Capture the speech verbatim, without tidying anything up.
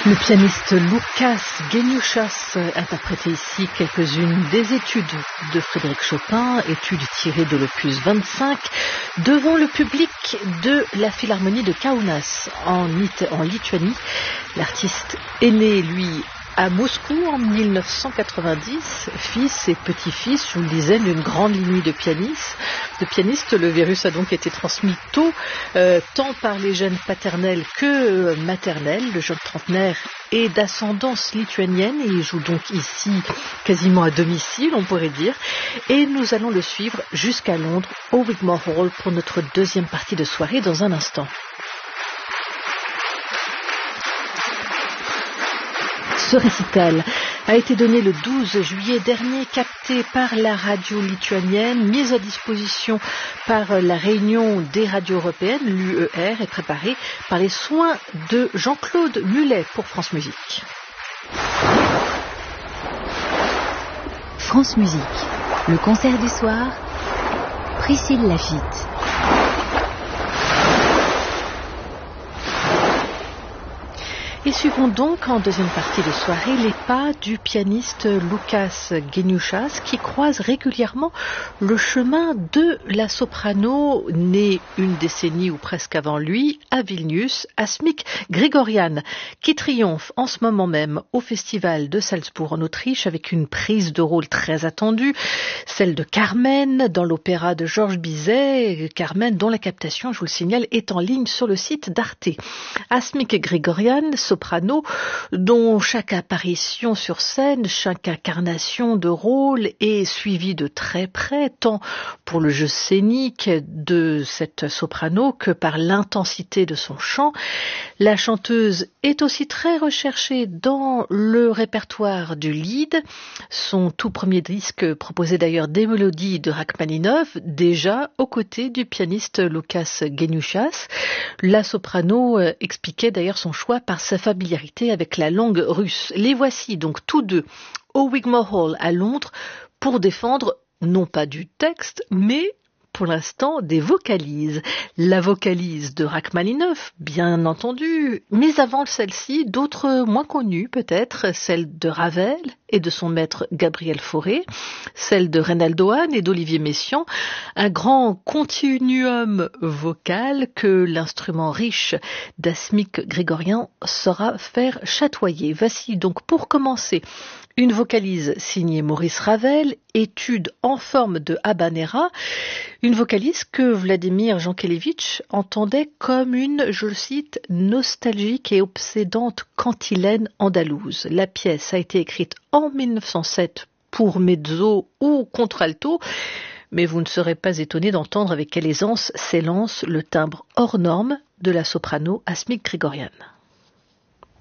Le pianiste Łukasz Geniuszas interprétait ici quelques-unes des études de Frédéric Chopin, études tirées de l'opus vingt-cinq, devant le public de la Philharmonie de Kaunas en, en Lituanie. L'artiste est né, lui, à Moscou en mille neuf cent quatre-vingt-dix, fils et petit-fils, je vous le disais, d'une grande lignée de pianistes. De pianistes, le virus a donc été transmis tôt, euh, tant par les gènes paternels que euh, maternels. Le jeune trentenaire est d'ascendance lituanienne et il joue donc ici quasiment à domicile, on pourrait dire. Et nous allons le suivre jusqu'à Londres, au Wigmore Hall, pour notre deuxième partie de soirée dans un instant. Ce récital a été donné le douze juillet dernier, capté par la radio lituanienne, mise à disposition par la Réunion des radios européennes, l'U E R, et préparé par les soins de Jean-Claude Mullet pour France Musique. France Musique, le concert du soir, Priscille Lafitte. Et suivons donc en deuxième partie de soirée les pas du pianiste Łukasz Geniuszas qui croise régulièrement le chemin de la soprano née une décennie ou presque avant lui à Vilnius, Asmik Grigorian, qui triomphe en ce moment même au festival de Salzbourg en Autriche avec une prise de rôle très attendue, celle de Carmen dans l'opéra de Georges Bizet, Carmen dont la captation, je vous le signale, est en ligne sur le site d'Arte. Asmik Grigorian, soprano, dont chaque apparition sur scène, chaque incarnation de rôle est suivie de très près, tant pour le jeu scénique de cette soprano que par l'intensité de son chant. La chanteuse est aussi très recherchée dans le répertoire du lead. Son tout premier disque proposait d'ailleurs des mélodies de Rachmaninov, déjà aux côtés du pianiste Łukasz Geniuszas. La soprano expliquait d'ailleurs son choix par sa familiarité avec la langue russe. Les voici donc tous deux au Wigmore Hall à Londres pour défendre non pas du texte, mais pour l'instant des vocalises. La vocalise de Rachmaninov, bien entendu, mais avant celle-ci, d'autres moins connues peut-être, celle de Ravel et de son maître Gabriel Fauré, celle de Reynaldo Hahn et d'Olivier Messiaen, un grand continuum vocal que l'instrument riche d'Asmik Grigorian saura faire chatoyer. Voici donc pour commencer une vocalise signée Maurice Ravel, étude en forme de habanera, une vocalise que Vladimir Jankélévitch entendait comme une, je le cite, nostalgique et obsédante cantilène andalouse. La pièce a été écrite en mille neuf cent sept pour mezzo ou contralto, mais vous ne serez pas étonné d'entendre avec quelle aisance s'élance le timbre hors norme de la soprano Asmik Grigorian.